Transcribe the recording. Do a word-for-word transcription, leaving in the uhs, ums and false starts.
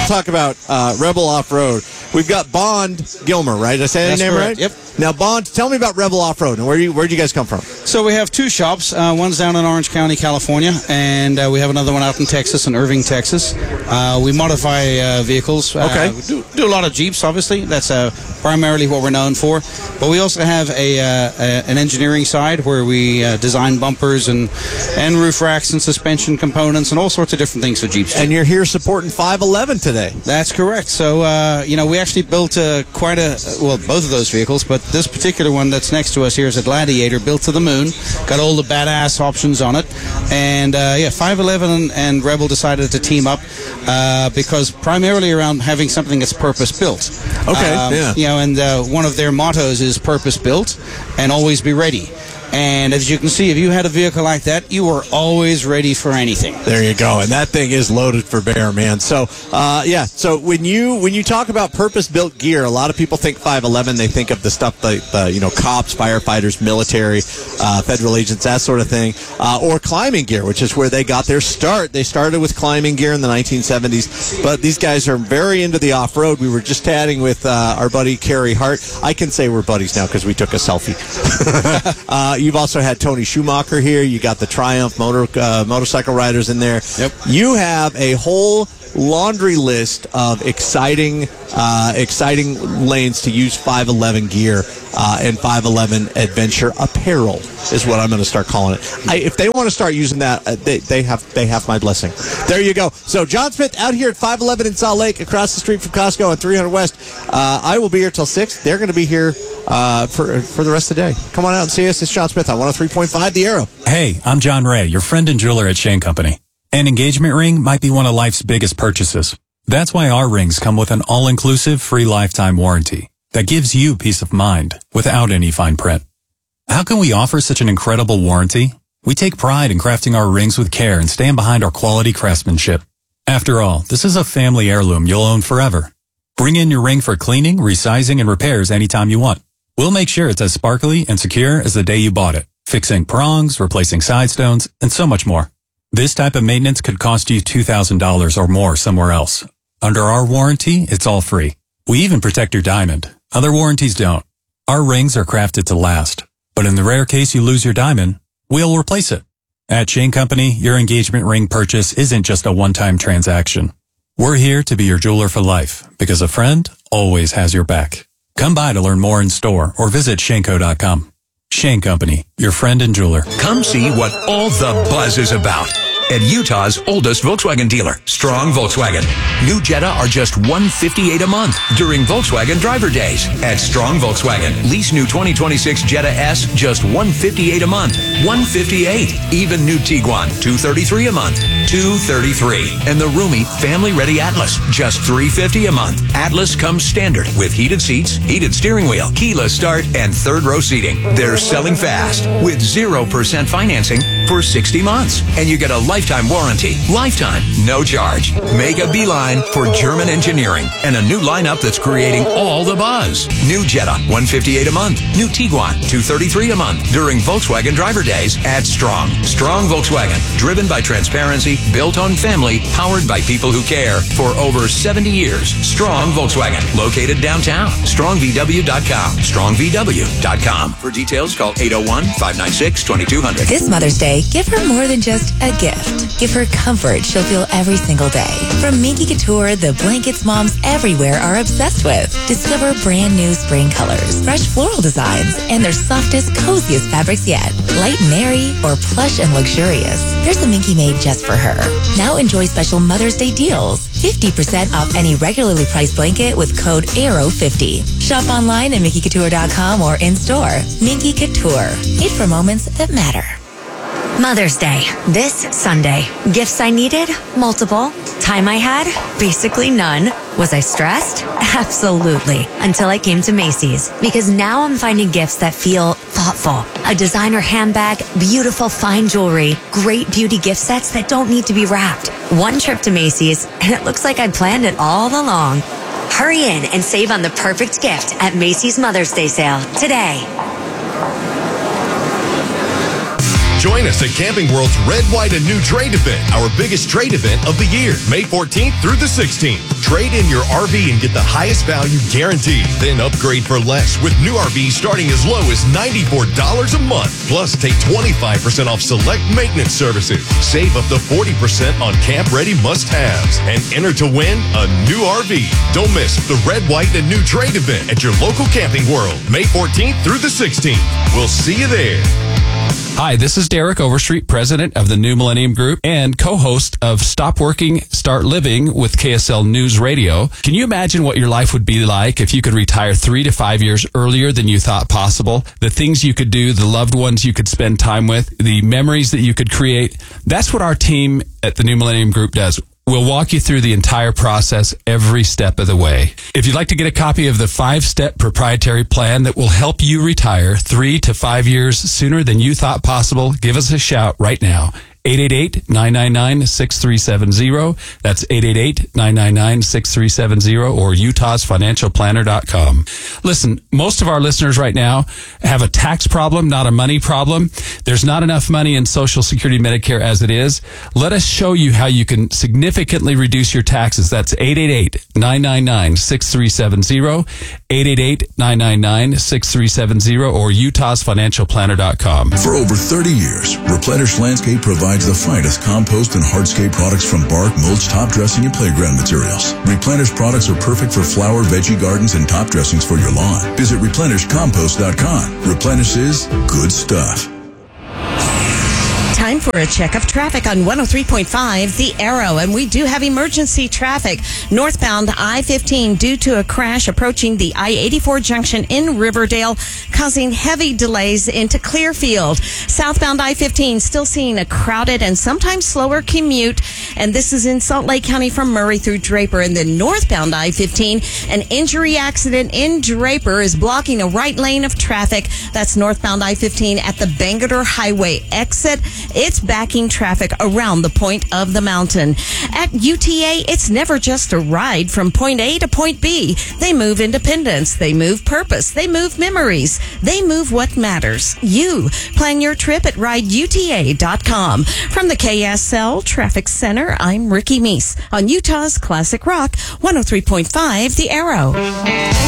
talk about uh, Rebel Off-Road. We've got Bond Gilmer, right? Did I say that name correct. right? Yep. Now, Bond, tell me about Rebel Off-Road, and where you where did you guys come from? So we have two shops. Uh, one's down in Orange County, California, and uh, we have another one out in Texas, in Irving, Texas. Uh, we modify uh, vehicles. Uh, Okay. We do, do a lot of Jeeps, obviously. That's uh, primarily what we're known for. But we also have a, uh, a an engineering side where we uh, design bumpers and, and roof racks and suspension components and all sorts of different things for Jeeps. And you're here supporting five eleven today. That's correct. So, uh, you know, we actually built uh, quite a, well, both of those vehicles, but this particular one that's next to us here is a Gladiator, built to the moon. Got all the badass options on it. And, uh, yeah, five eleven and, and Rebel decided to team up uh, because primarily around having something that's purpose-built. Okay, Um, yeah. You know, and uh, one of their mottos is purpose-built and always be ready. And as you can see, if you had a vehicle like that, you were always ready for anything. There you go, and that thing is loaded for bear, man. So, uh, yeah. So when you when you talk about purpose-built gear, a lot of people think five eleven. They think of the stuff like the you know cops, firefighters, military, uh, federal agents, that sort of thing, uh, or climbing gear, which is where they got their start. They started with climbing gear in the nineteen seventies, but these guys are very into the off-road. We were just chatting with uh, our buddy Kerry Hart. I can say we're buddies now because we took a selfie. uh, You've also had Tony Schumacher here. You got the Triumph motor uh, motorcycle riders in there. Yep. You have a whole laundry list of exciting, uh, exciting lanes to use five eleven gear uh, and five eleven adventure apparel is what I'm going to start calling it. I, if they want to start using that, uh, they, they have they have my blessing. There you go. So John Smith out here at five eleven in Salt Lake, across the street from Costco on three hundred West. Uh, I will be here till six. They're going to be here uh, for for the rest of the day. Come on out and see us. It's John Smith on one oh three point five The Arrow. Hey, I'm John Ray, your friend and jeweler at Shane Company. An engagement ring might be one of life's biggest purchases. That's why our rings come with an all-inclusive free lifetime warranty that gives you peace of mind without any fine print. How can we offer such an incredible warranty? We take pride in crafting our rings with care and stand behind our quality craftsmanship. After all, this is a family heirloom you'll own forever. Bring in your ring for cleaning, resizing, and repairs anytime you want. We'll make sure it's as sparkly and secure as the day you bought it, fixing prongs, replacing side stones, and so much more. This type of maintenance could cost you two thousand dollars or more somewhere else. Under our warranty, it's all free. We even protect your diamond. Other warranties don't. Our rings are crafted to last. But in the rare case you lose your diamond, we'll replace it. At Shane Company, your engagement ring purchase isn't just a one-time transaction. We're here to be your jeweler for life, because a friend always has your back. Come by to learn more in store or visit Shaneco dot com. Shane Company, your friend and jeweler. Come see what all the buzz is about at Utah's oldest Volkswagen dealer, Strong Volkswagen. New Jetta are just one hundred fifty-eight dollars a month during Volkswagen Driver Days at Strong Volkswagen. Lease new twenty twenty-six Jetta S, just one hundred fifty-eight dollars a month. one hundred fifty-eight dollars. Even new Tiguan, two hundred thirty-three dollars a month. two hundred thirty-three dollars. And the roomy, family-ready Atlas, just three hundred fifty dollars a month. Atlas comes standard with heated seats, heated steering wheel, keyless start, and third-row seating. They're selling fast with zero percent financing for sixty months. And you get a lifetime warranty. Lifetime, no charge. Make a beeline for German engineering and a new lineup that's creating all the buzz. New Jetta, one hundred fifty-eight dollars a month. New Tiguan, two hundred thirty-three dollars a month during Volkswagen Driver Days at Strong. Strong Volkswagen, driven by transparency, built on family, powered by people who care for over seventy years. Strong Volkswagen, located downtown. strong v w dot com. strong v w dot com. For details, call eight oh one, five nine six, two two zero zero. This Mother's Day, give her more than just a gift. Give her comfort she'll feel every single day. From Minky Couture, the blankets moms everywhere are obsessed with. Discover brand new spring colors, fresh floral designs, and their softest, coziest fabrics yet. Light and airy or plush and luxurious, there's a Minky made just for her. Now enjoy special Mother's Day deals. fifty percent off any regularly priced blanket with code A R R O W fifty. Shop online at Minky Couture dot com or in-store. Minky Couture, made for moments that matter. Mother's Day, this Sunday. Gifts I needed? Multiple. Time I had? Basically none. Was I stressed? Absolutely. Until I came to Macy's. Because now I'm finding gifts that feel thoughtful. A designer handbag, beautiful fine jewelry, great beauty gift sets that don't need to be wrapped. One trip to Macy's, and it looks like I planned it all along. Hurry in and save on the perfect gift at Macy's Mother's Day sale today. Join us at Camping World's Red, White, and New Trade event, our biggest trade event of the year, May fourteenth through the sixteenth. Trade in your R V and get the highest value guaranteed. Then upgrade for less with new R Vs starting as low as ninety-four dollars a month. Plus, take twenty-five percent off select maintenance services. Save up to forty percent on camp-ready must-haves. And enter to win a new R V. Don't miss the Red, White, and New Trade event at your local Camping World, May fourteenth through the sixteenth. We'll see you there. Hi, this is Derek Overstreet, president of the New Millennium Group and co-host of Stop Working, Start Living with K S L News Radio. Can you imagine what your life would be like if you could retire three to five years earlier than you thought possible? The things you could do, the loved ones you could spend time with, the memories that you could create. That's what our team at the New Millennium Group does. We'll walk you through the entire process every step of the way. If you'd like to get a copy of the five-step proprietary plan that will help you retire three to five years sooner than you thought possible, give us a shout right now. eight eight eight, nine nine nine, six three seven zero. That's eight eight eight, nine nine nine, six three seven zero or utahs financial planner dot com. Listen, most of our listeners right now have a tax problem, not a money problem. There's not enough money in Social Security Medicare as it is. Let us show you how you can significantly reduce your taxes. That's eight eight eight, nine nine nine, six three seven zero, eight eight eight, nine nine nine, six three seven zero or utahs financial planner dot com. For over thirty years, Replenish Landscape provides the finest compost and hardscape products from bark, mulch, top dressing, and playground materials. Replenish products are perfect for flower, veggie gardens, and top dressings for your lawn. Visit replenish compost dot com. Replenish is good stuff. Time for a check of traffic on one oh three point five The Arrow, and we do have emergency traffic northbound I fifteen due to a crash approaching the I eighty-four junction in Riverdale, causing heavy delays into Clearfield. Southbound I fifteen still seeing a crowded and sometimes slower commute, and this is in Salt Lake County from Murray through Draper. And then northbound I fifteen, an injury accident in Draper is blocking a right lane of traffic. That's northbound I fifteen at the Bangerter Highway exit. It's backing traffic around the point of the mountain. At U T A, it's never just a ride from point A to point B. They move independence. They move purpose. They move memories. They move what matters. You. Plan your trip at ride U T A dot com. From the K S L Traffic Center, I'm Ricky Meese on Utah's Classic Rock, one oh three point five The Arrow.